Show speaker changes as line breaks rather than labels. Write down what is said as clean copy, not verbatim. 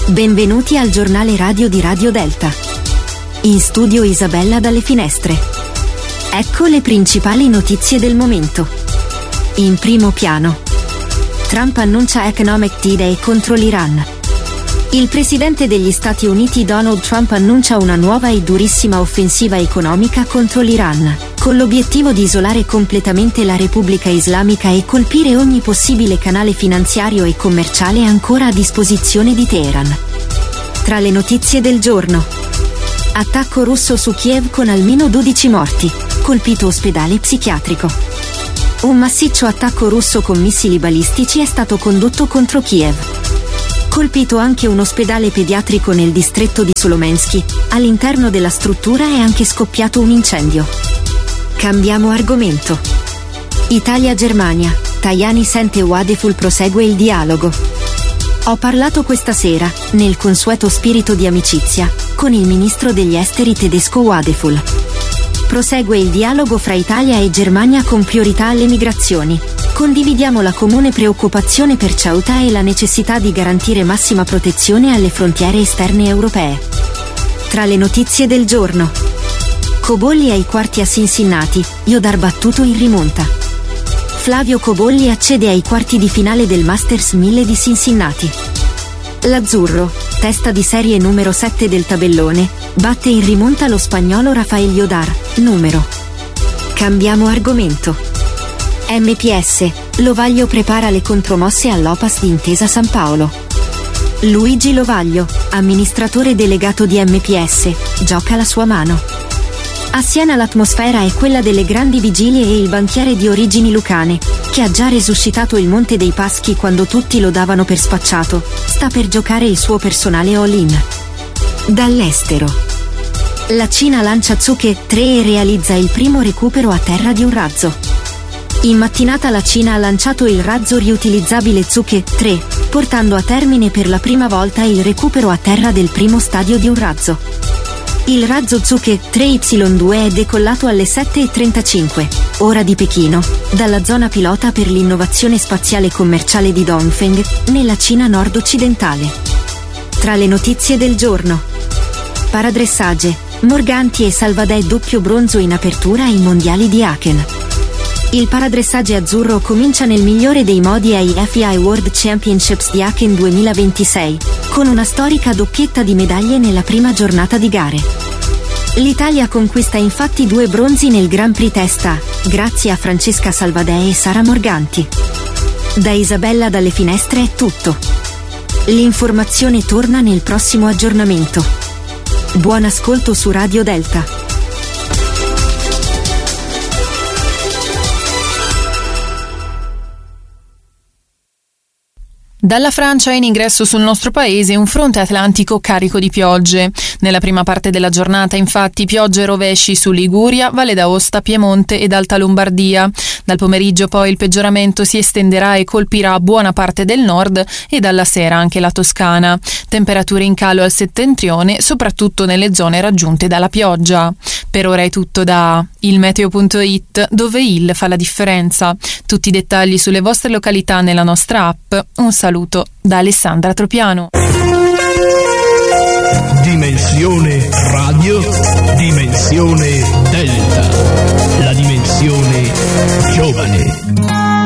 Benvenuti al giornale radio di Radio Delta. In studio Isabella dalle Finestre. Ecco le principali notizie del momento. In primo piano. Trump annuncia Economic D-Day contro l'Iran. Il presidente degli Stati Uniti Donald Trump annuncia una nuova e durissima offensiva economica contro l'Iran, con l'obiettivo di isolare completamente la Repubblica Islamica e colpire ogni possibile canale finanziario e commerciale ancora a disposizione di Teheran. Tra le notizie del giorno. Attacco russo su Kiev con almeno 12 morti, colpito ospedale psichiatrico. Un massiccio attacco russo con missili balistici è stato condotto contro Kiev. Colpito anche un ospedale pediatrico nel distretto di Solomensky, all'interno della struttura è anche scoppiato un incendio. Cambiamo argomento. Italia-Germania, Tajani sente Wadeful prosegue il dialogo. Ho parlato questa sera, nel consueto spirito di amicizia, con il ministro degli esteri tedesco Wadeful. Prosegue il dialogo fra Italia e Germania con priorità alle migrazioni. Condividiamo la comune preoccupazione per Ceuta e la necessità di garantire massima protezione alle frontiere esterne europee. Tra le notizie del giorno. Cobolli ai quarti a Cincinnati, Yodar battuto in rimonta. Flavio Cobolli accede ai quarti di finale del Masters 1000 di Cincinnati. L'Azzurro, testa di serie numero 7 del tabellone, batte in rimonta lo spagnolo Rafael Yodar, numero. Cambiamo argomento. MPS, Lovaglio prepara le contromosse all'Opas di Intesa San Paolo. Luigi Lovaglio, amministratore delegato di MPS, gioca la sua mano. A Siena l'atmosfera è quella delle grandi vigilie e il banchiere di origini lucane, che ha già resuscitato il Monte dei Paschi quando tutti lo davano per spacciato, sta per giocare il suo personale all-in. Dall'estero. La Cina lancia Zuke 3 e realizza il primo recupero a terra di un razzo. In mattinata la Cina ha lanciato il razzo riutilizzabile Zuke 3, portando a termine per la prima volta il recupero a terra del primo stadio di un razzo. Il razzo Zuke 3Y2 è decollato alle 7:35, ora di Pechino, dalla zona pilota per l'innovazione spaziale commerciale di Dongfeng, nella Cina nord-occidentale. Tra le notizie del giorno. Paradressage, Morganti e Salvadè doppio bronzo in apertura ai mondiali di Aachen. Il paradressage azzurro comincia nel migliore dei modi ai FIA World Championships di Aachen 2026, con una storica doppietta di medaglie nella prima giornata di gare. L'Italia conquista infatti 2 bronzi nel Grand Prix testa, grazie a Francesca Salvadè e Sara Morganti. Da Isabella dalle Finestre è tutto. L'informazione torna nel prossimo aggiornamento. Buon ascolto su Radio Delta.
Dalla Francia è in ingresso sul nostro paese un fronte atlantico carico di piogge. Nella prima parte della giornata, infatti, piogge e rovesci su Liguria, Valle d'Aosta, Piemonte ed Alta Lombardia. Dal pomeriggio poi il peggioramento si estenderà e colpirà buona parte del nord e dalla sera anche la Toscana. Temperature in calo al settentrione, soprattutto nelle zone raggiunte dalla pioggia. Per ora è tutto da ilmeteo.it, dove il fa la differenza. Tutti i dettagli sulle vostre località nella nostra app. Un saluto da Alessandra Tropiano.
Dimensione radio, dimensione delta, la dimensione giovane.